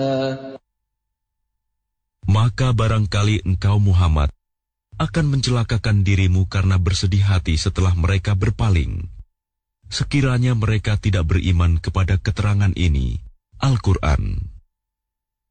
Maka barangkali engkau Muhammad akan mencelakakan dirimu karena bersedih hati setelah mereka berpaling. Sekiranya mereka tidak beriman kepada keterangan ini, Al-Quran.